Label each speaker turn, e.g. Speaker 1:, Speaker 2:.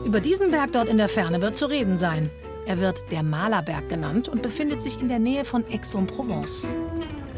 Speaker 1: Über diesen Berg dort in der Ferne wird zu reden sein. Er wird der Malerberg genannt und befindet sich in der Nähe von Aix-en-Provence.